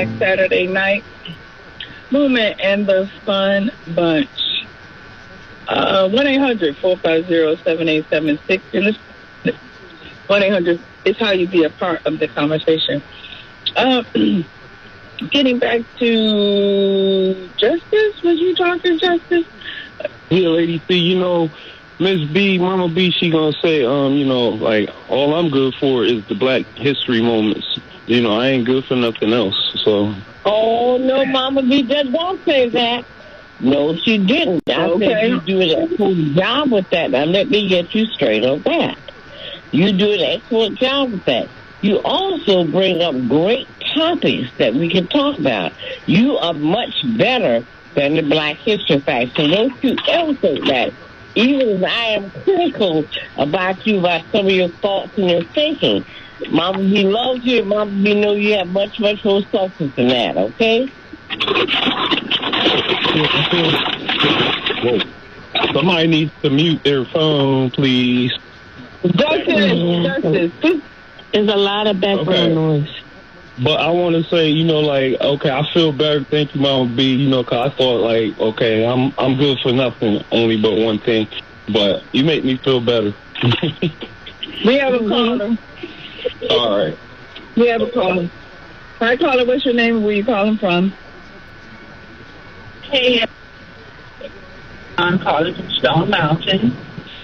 Throwback Saturday Night Movement and the Fun Bunch. 1-800-450-7876. And this 1-800 is how you be a part of the conversation. Getting back to Justice, was you talking, Justice? Yeah, Lady C, Miss B, Mama B, she gonna say, like, all I'm good for is the Black History moments. I ain't good for nothing else, so. Oh, no, Mama B, just don't say that. No, she didn't. I said you do an excellent job with that. Now, let me get you straight on that. You do an excellent job with that. You also bring up great topics that we can talk about. You are much better than the Black History Facts. So don't you ever think that. Even as I am critical about you, about some of your thoughts and your thinking, Mama B loves you, and Mama B knows you have much, much more substance than that, okay? Whoa. Somebody needs to mute their phone, please. Justice. There's a lot of background noise. But I want to say, I feel better. Thank you, Mama B. Because I thought, okay, I'm good for nothing, only but one thing. But you make me feel better. We have a caller. All right. We have a caller. Hi, caller. What's your name and where you calling from? Hey, I'm calling from Stone Mountain.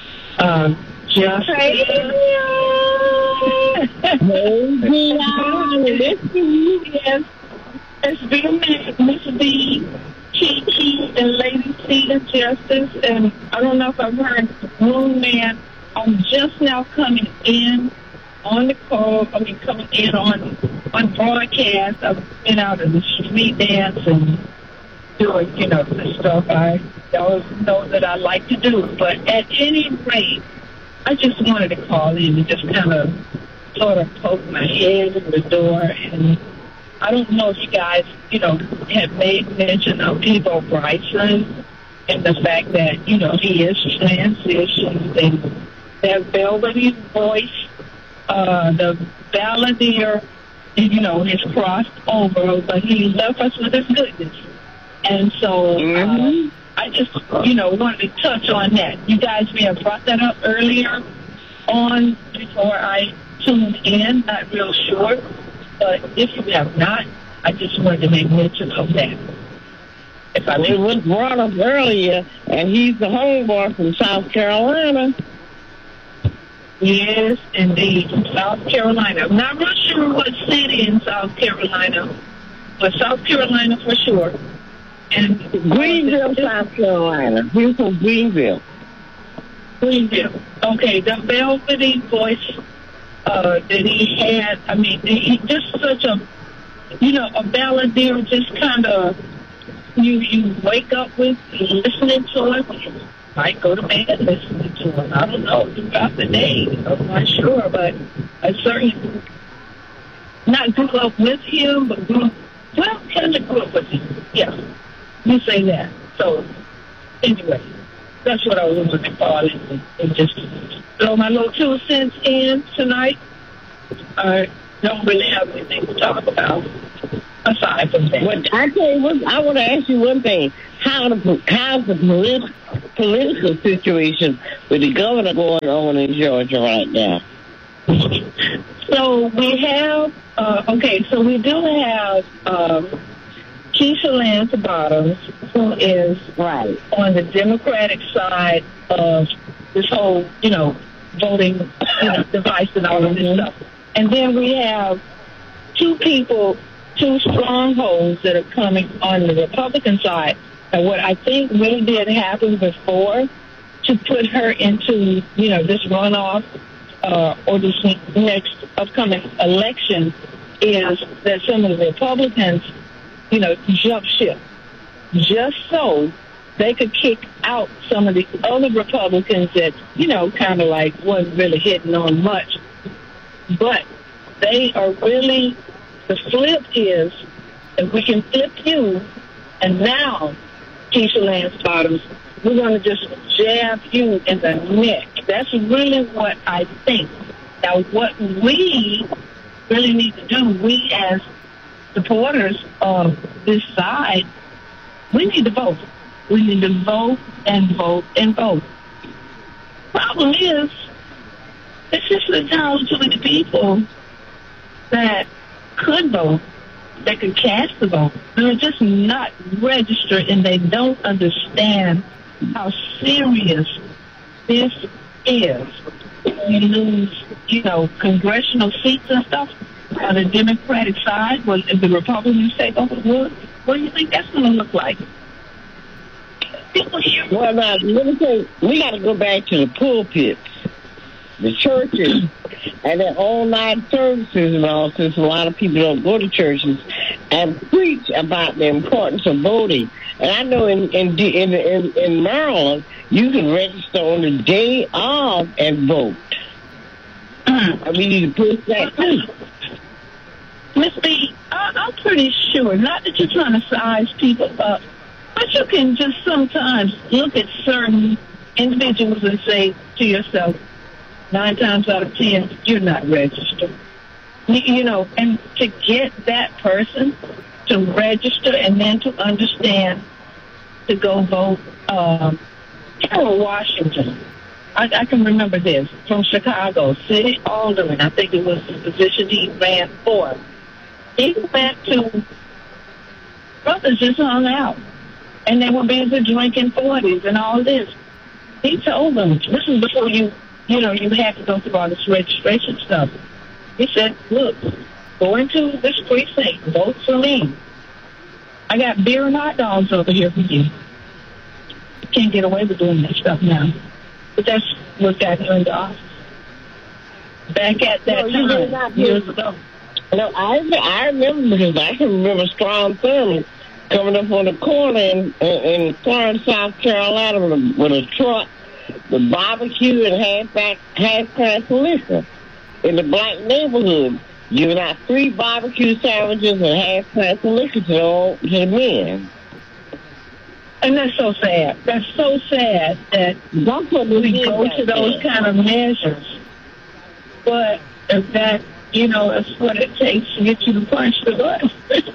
Yes, it's been Miss B, Kiki, and Lady C and Justice, and I don't know if I've heard Moon Man. I'm just now coming in on the call. Coming in on broadcast. I've been out of the street dance and doing, the stuff I always know that I like to do. But at any rate, I just wanted to call in and just kind of sort of poke my head in the door. And I don't know if you guys, have made mention of Peabo Bryson and the fact that, he is transitioned and that velvety voice, the balladeer, has crossed over, but he left us with his goodness. And so I just, wanted to touch on that. You guys may have brought that up earlier on before I tuned in, not real sure. But if you have not, I just wanted to make mention of that. It was brought up earlier, and he's the homeboy from South Carolina. Yes, indeed, from South Carolina. I'm not real sure what city in South Carolina, but South Carolina for sure. And Greenville, South Carolina. He's from Greenville. Greenville. Okay, the velvety voice that he had, he just such a, a balladeer, just kind of, you wake up with listening to it. Might go to bed listening to it. I don't know throughout the day. I'm not sure, but I certainly not grew up with him, but kind of grew up with him. Yeah, you say that. So, anyway, that's what I wanted to call it and just throw my little 2 cents in tonight. I don't really have anything to talk about aside from that. Well, I tell you what, I want to ask you one thing. How's the political situation with the governor going on in Georgia right now? So we have, so we do have Keisha Lance Bottoms, who is on the Democratic side of this whole, voting, device and all of this stuff. And then we have 2 strongholds that are coming on the Republican side. And what I think really did happen before to put her into, this runoff or this next upcoming election is that some of the Republicans, jump ship just so they could kick out some of the other Republicans that, kind of like wasn't really hitting on much. But they are really, the flip is if we can flip you and now Keisha Lance Bottoms, we're going to just jab you in the neck. That's really what I think. Now, what we really need to do, we as supporters of this side, we need to vote. We need to vote and vote and vote. Problem is, it's just entirely the people that could vote, that could cast the vote. They're just not registered, and they don't understand how serious this is. You lose, congressional seats and stuff on the Democratic side, when the Republicans take over the world. What do you think that's going to look like? People here. Well, now, let me say, we got to go back to the pulpits, the churches, and their all-night services and all, since a lot of people don't go to churches, and preach about the importance of voting. And I know in Maryland, you can register on the day of and vote. And we need to push that too. Miss B, I'm pretty sure, not that you're trying to size people up, but you can just sometimes look at certain individuals and say to yourself, 9 times out of 10, you're not registered. And to get that person to register and then to understand to go vote, Harold Washington, I can remember this, from Chicago, city alderman, I think it was the position he ran for. He went to, brothers just hung out, and they were busy drinking 40s and all this. He told them, this is before you had to go through all this registration stuff. He said, look, go into this precinct, vote for me. I got beer and hot dogs over here for you. Can't get away with doing that stuff now. But that's what got you into office. Back at that time, years ago. No, I remember, because I can remember Strom Thurmond coming up on the corner in Florence, South Carolina with a truck, the barbecue and half-price liquor in the black neighborhood, giving out 3 barbecue sandwiches and half-price liquor to the men. And that's so sad. That's so sad that we go to those kind of measures. But if that, it's what it takes to get you to punch the button.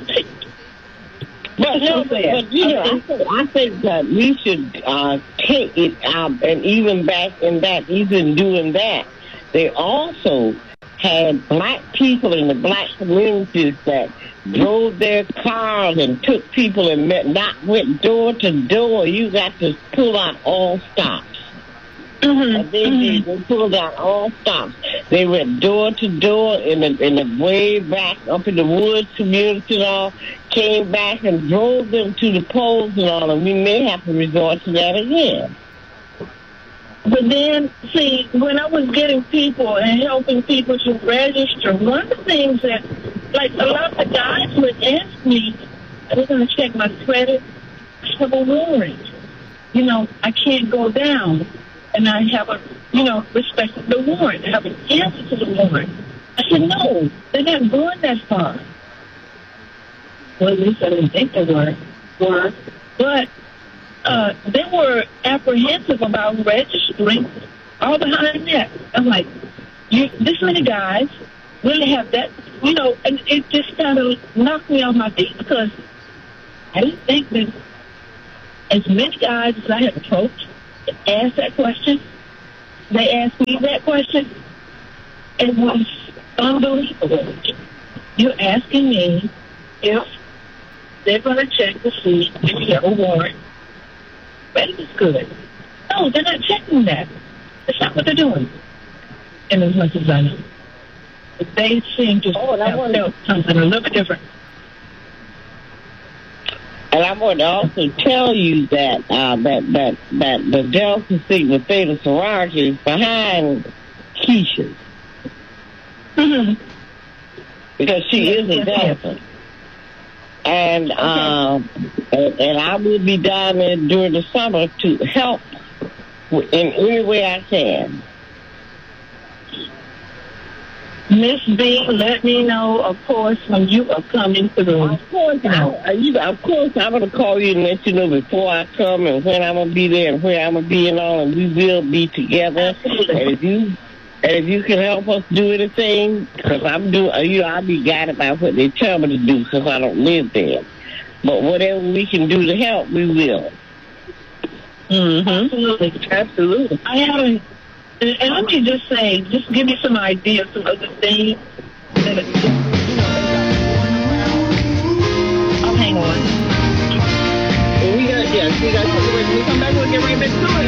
I think that we should take it out, and even back in that, even doing that, they also had black people in the black communities that drove their cars and took people and went door to door. You got to pull out all stops. And they pulled out all stops. They went door to door in the way back up in the woods community and all, came back and drove them to the polls and all, and we may have to resort to that again. But then, see, when I was getting people and helping people to register, one of the things that, like, a lot of the guys would ask me, I was going to check my credit, I have a warrant. I can't go down. And I have respect the warrant. I have an answer to the warrant. I said, no, they're not going that far. Well, at least I didn't think they were. But they were apprehensive about registering all behind that. I'm like, this many guys really have that, and it just kind of knocked me off my feet, because I didn't think that as many guys as I had approached asked that question, they asked me that question. It was unbelievable. You're asking me if they're going to check to see if you have a warrant. Credit is good. No, they're not checking that. That's not what they're doing. And as much as I know, but they seem to have felt something a little bit different. And I want to also tell you that that the Delta Sigma Theta sorority is behind Keisha. Because she is a Delta. And I will be down there during the summer to help in any way I can. Miss B, let me know, of course, when you are coming through. Of course, I'm going to call you and let you know before I come and when I'm going to be there and where I'm going to be and all, and we will be together. Absolutely. And if you And if you can help us do anything, because I'll be guided by what they tell me to do because I don't live there. But whatever we can do to help, we will. Mm-hmm. Absolutely. And let me just say, just give me some ideas, some other things that